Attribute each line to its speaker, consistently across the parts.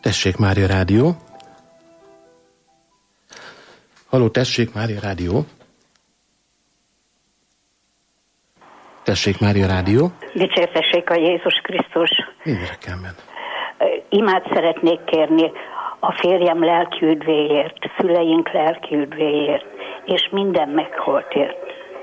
Speaker 1: Tessék, Mária Rádió. Halló, tessék, Mária Rádió. Tessék, Mária Rádió.
Speaker 2: Dicsértessék a Jézus Krisztus.
Speaker 1: Mindre kell menni.
Speaker 2: Imát szeretnék kérni a férjem lelkiüdvéért, szüleink lelkiüdvéért, és minden megholtért.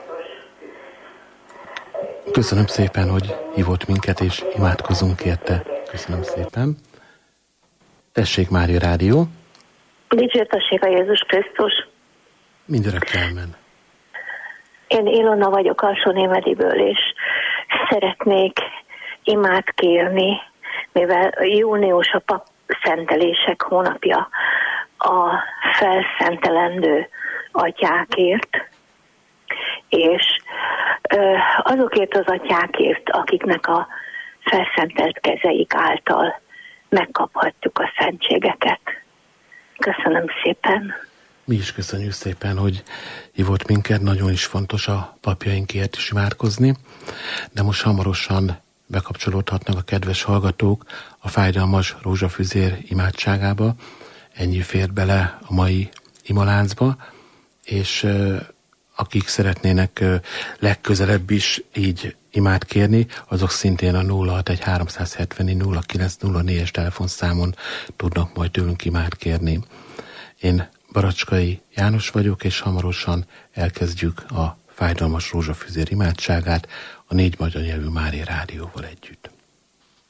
Speaker 1: Köszönöm szépen, hogy hívott minket, és imádkozunk érte. Köszönöm szépen. Tessék, Mária Rádió.
Speaker 3: Dicsértessék a Jézus Krisztus.
Speaker 1: Mindre kell menni.
Speaker 3: Én Ilona vagyok Alsó-Némediből, és szeretnék imát kérni, mivel június a papszentelések hónapja, a felszentelendő atyákért, és azokért az atyákért, akiknek a felszentelt kezeik által megkaphatjuk a szentségeket. Köszönöm szépen.
Speaker 1: Mi is köszönjük szépen, hogy hívott minket, nagyon is fontos a papjainkért is imádkozni, de most hamarosan bekapcsolódhatnak a kedves hallgatók a fájdalmas rózsafüzér imádságába. Ennyi fér bele a mai imaláncba, és akik szeretnének legközelebb is így imát kérni, azok szintén a 061 370 0904-es telefonszámon tudnak majd tőlünk imát kérni. Én Baracskai János vagyok, és hamarosan elkezdjük a fájdalmas rózsafüzér imádságát a 4 magyar nyelvű Mária Rádióval együtt.